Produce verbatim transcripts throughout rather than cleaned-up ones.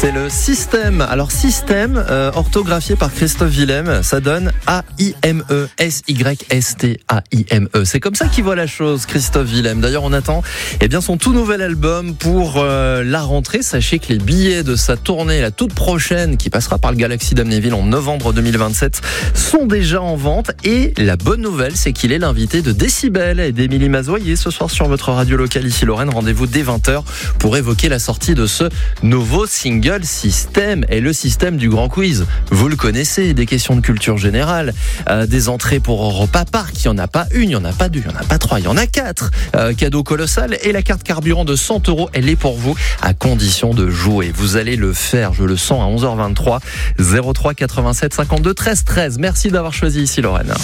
C'est le système. Alors système, euh, orthographié par Christophe Willem, ça donne A I M E, S Y S T A I M E. C'est comme ça qu'il voit la chose, Christophe Willem. D'ailleurs, on attend eh bien, son tout nouvel album pour euh, la rentrée. Sachez que les billets de sa tournée, la toute prochaine, qui passera par le Galaxy d'Amnéville en novembre deux mille vingt-sept, sont déjà en vente. Et la bonne nouvelle, c'est qu'il est l'invité de Décibel et d'Émilie Mazoyer ce soir sur votre radio locale ici Lorraine. Rendez-vous dès vingt heures pour évoquer la sortie de ce nouveau single Système. Et le système du grand quiz, vous le connaissez, des questions de culture générale, euh, des entrées pour Europa Park. Il n'y en a pas une, il n'y en a pas deux, il n'y en a pas trois, il y en a quatre. Euh, cadeau colossal. Et la carte carburant de cent euros, elle est pour vous à condition de jouer. Vous allez le faire, je le sens, à onze heures vingt-trois, zéro trois quatre-vingt-sept cinquante-deux treize treize. Merci d'avoir choisi ici Lorraine.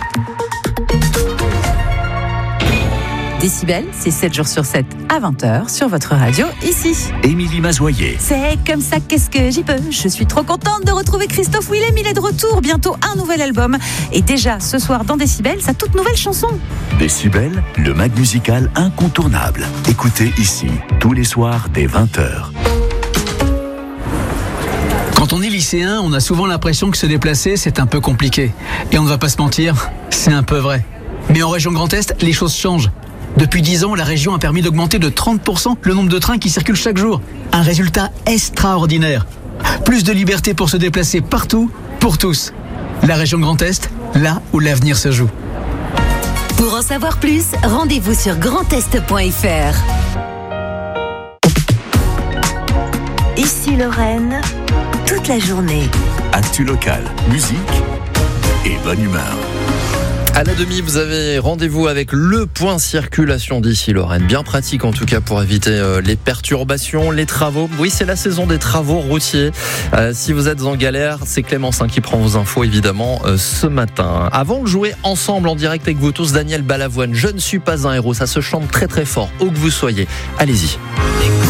Décibel, c'est sept jours sur sept à vingt heures sur votre radio ici. Émilie Mazoyer. C'est comme ça, qu'est-ce que j'y peux. Je suis trop contente de retrouver Christophe Willem. Il est de retour, bientôt un nouvel album. Et déjà ce soir dans Décibel, sa toute nouvelle chanson. Décibel, le mag musical incontournable. Écoutez ici, tous les soirs dès vingt heures. Quand on est lycéen, on a souvent l'impression que se déplacer, c'est un peu compliqué. Et on ne va pas se mentir, c'est un peu vrai. Mais en région Grand Est, les choses changent. Depuis dix ans, la région a permis d'augmenter de trente pour cent le nombre de trains qui circulent chaque jour. Un résultat extraordinaire. Plus de liberté pour se déplacer partout, pour tous. La région Grand Est, là où l'avenir se joue. Pour en savoir plus, rendez-vous sur grand est point f r. Ici Lorraine, toute la journée. Actu locale, musique et bonne humeur. À la demi, vous avez rendez-vous avec le point circulation d'ici Lorraine. Bien pratique en tout cas pour éviter euh, les perturbations, les travaux. Oui, c'est la saison des travaux routiers. Euh, si vous êtes en galère, c'est Clémence hein, qui prend vos infos évidemment euh, ce matin. Avant de jouer ensemble en direct avec vous tous, Daniel Balavoine, Je ne suis pas un héros. Ça se chante très très fort, où que vous soyez. Allez-y.